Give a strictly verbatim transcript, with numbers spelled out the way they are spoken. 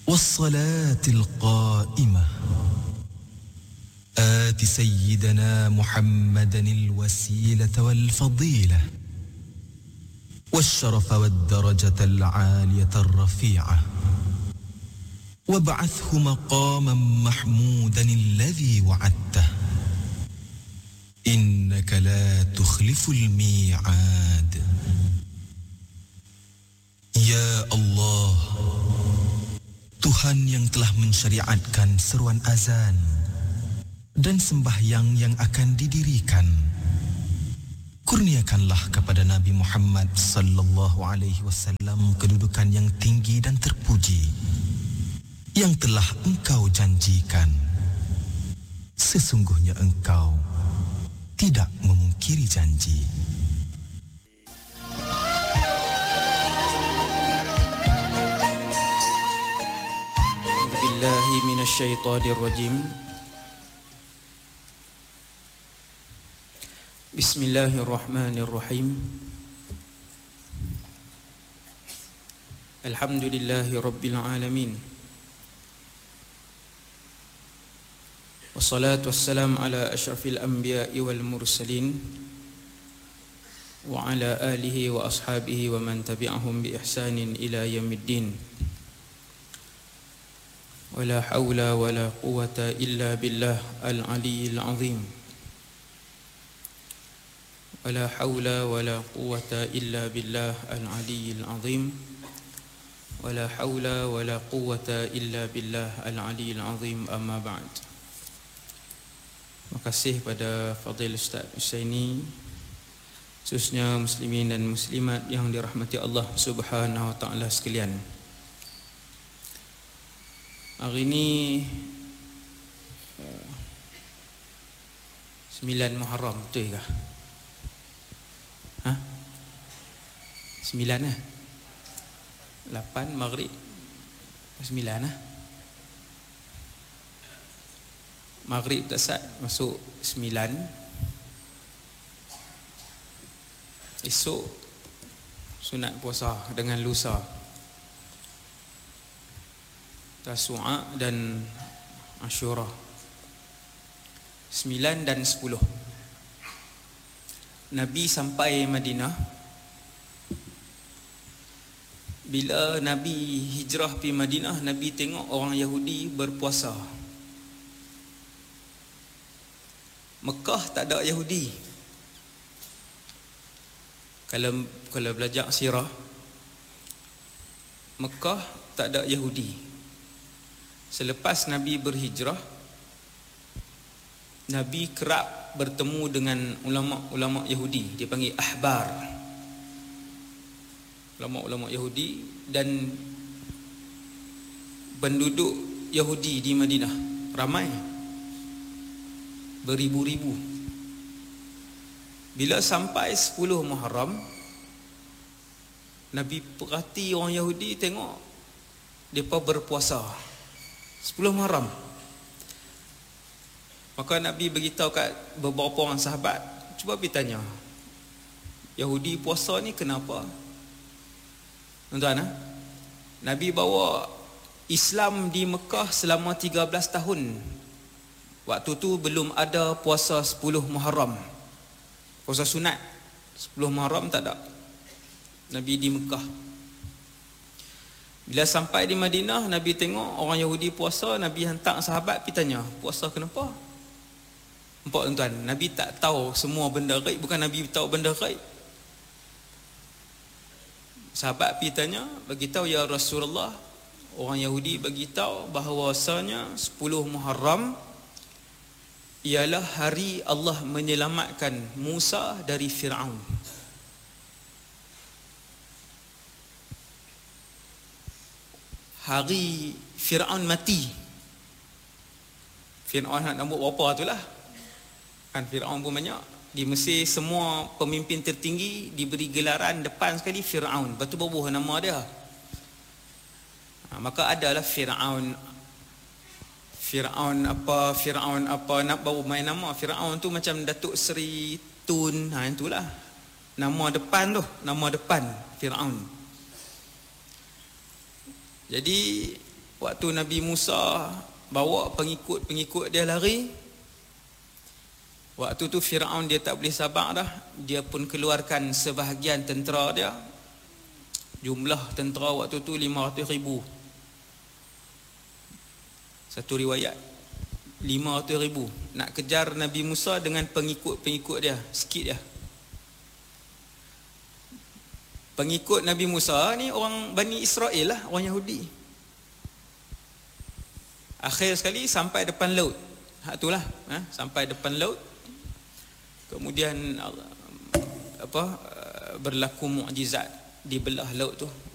والصلاة القائمة آت سيدنا محمدا الوسيلة والفضيلة والشرف والدرجة العالية الرفيعة وابعثه مقاما محمودا الذي وعدته إنك لا تخلف الميعاد. Ya Allah, Tuhan yang telah mensyariatkan seruan azan dan sembahyang yang akan didirikan, kurniakanlah kepada Nabi Muhammad sallallahu alaihi wasallam kedudukan yang tinggi dan terpuji yang telah Engkau janjikan. Sesungguhnya Engkau tidak memungkiri janji. Billahi minasyaitonir rajim. Bismillahirrahmanirrahim. Alhamdulillahi rabbil alamin. Wassalatu wassalamu ala asyrafil anbiya'i wal mursalin wa ala alihi wa ashabihi wa man tabi'ahum bi ihsanin ila yaumiddin. Wala hawla wala quwwata illa billah al-aliyyil azim. Wala hawla wala quwwata illa billah al-aliyyil azim. Wala hawla wala quwwata illa billah al-aliyyil azim. Amma ba'd. Terima kasih pada Fadil Ustaz Husaini, khususnya muslimin dan muslimat yang dirahmati Allah Subhanahu wa taala sekalian. Hari ini sembilan Muharram, betul ke? Ha? Sembilan lah. Lapan Maghrib. Sembilan lah. Maghrib tak sat, masuk sembilan. Esok sunat puasa dengan lusa, Tasu'a dan Ashura. Sembilan dan sepuluh. Nabi sampai Madinah. Bila Nabi hijrah pergi Madinah, Nabi tengok orang Yahudi berpuasa. Mekah tak ada Yahudi. Kalau kalau belajar sirah, Mekah tak ada Yahudi. Selepas Nabi berhijrah, Nabi kerap bertemu dengan ulama-ulama Yahudi. Dia panggil ahbar, ulama-ulama Yahudi, dan penduduk Yahudi di Madinah ramai, beribu-ribu. Bila sampai sepuluh Muharram, Nabi perhati orang Yahudi, tengok mereka berpuasa sepuluh Muharram. Maka Nabi beritahu kat beberapa orang sahabat, cuba pergi tanya, Yahudi puasa ni kenapa? Tuan-tuan, ha? Nabi bawa Islam di Mekah selama tiga belas tahun. Waktu tu belum ada puasa sepuluh Muharram, puasa sunat sepuluh Muharram tak ada. Nabi di Mekah. Bila sampai di Madinah, Nabi tengok orang Yahudi puasa. Nabi hantar sahabat pergi tanya, puasa kenapa? Nampak tuan-tuan, Nabi tak tahu semua benda ghaib. Bukan Nabi tahu benda ghaib. Sahabat pergi tanya, beritahu, ya Rasulullah, orang Yahudi beritahu bahawasanya sepuluh Muharram ialah hari Allah menyelamatkan Musa dari Fir'aun. Hari Fir'aun mati. Fir'aun nak nombor berapa tu lah. Kan Fir'aun pun banyak. Di Mesir semua pemimpin tertinggi diberi gelaran depan sekali Fir'aun. Lepas tu berubah nama dia. Ha, maka adalah Fir'aun, Fir'aun apa, Fir'aun apa, nak baru main nama. Fir'aun tu macam Datuk Seri Tun, ha, itulah nama depan tu, nama depan Fir'aun. Jadi waktu Nabi Musa bawa pengikut-pengikut dia lari, waktu tu Firaun dia tak boleh sabar dah, dia pun keluarkan sebahagian tentera dia. Jumlah tentera waktu tu lima ratus ribu. Satu riwayat lima ratus ribu nak kejar Nabi Musa dengan pengikut-pengikut dia, sikit dia. Pengikut Nabi Musa ni orang Bani Israel lah, orang Yahudi. Akhir sekali sampai depan laut. Hak itulah, ha? Sampai depan laut. Kemudian apa berlaku mukjizat, dibelah laut tu.